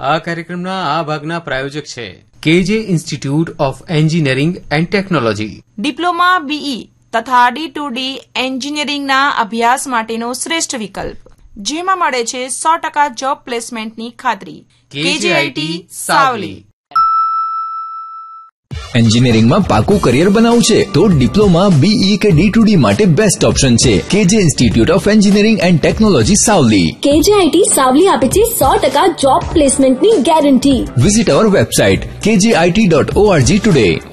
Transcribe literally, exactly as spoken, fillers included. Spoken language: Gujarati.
આ કાર્યક્રમના આ ભાગના પ્રાયોજક છે કેજે institute of engineering and technology. Diploma BE તથા ડી ટુ ડી એન્જિનિયરિંગના અભ્યાસ માટેનો શ્રેષ્ઠ વિકલ્પ, જેમાં મળે છે સો ટકા જોબ પ્લેસમેન્ટની ખાતરી. કેજેઆઈટી સાવલી. એન્જિનિયરિંગમાં પાકું કરિયર બનાવવું છે તો ડિપ્લોમા બીઈ કે ડી ટુ ડી માટે બેસ્ટ ઓપ્શન છે કેજે institute of engineering and technology Savli. કેજેઆઈટી Savli આપે છે સો ટકા જોબ પ્લેસમેન્ટની ગેરંટી. વિઝિટ અવર વેબસાઇટ કેજેઆઈટી ડોટ ઓઆરજી ટુડે.